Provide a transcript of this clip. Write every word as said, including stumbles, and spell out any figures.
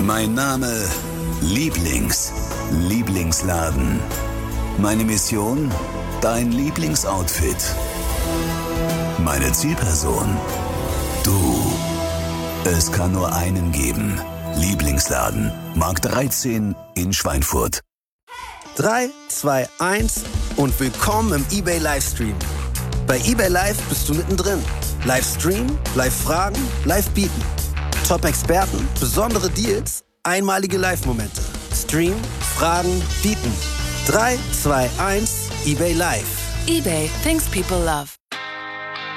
Mein Name Lieblings. Lieblingsladen. Meine Mission? Dein Lieblingsoutfit. Meine Zielperson? Du. Es kann nur einen geben. Lieblingsladen. Markt dreizehn in Schweinfurt. drei, zwei, eins und willkommen im eBay Livestream. Bei eBay Live bist du mittendrin. Livestream, Live-Fragen, Live-Bieten. Top-Experten, besondere Deals, einmalige Live-Momente. Stream, Fragen, Bieten. drei, zwei, eins, eBay Live. eBay, things people love.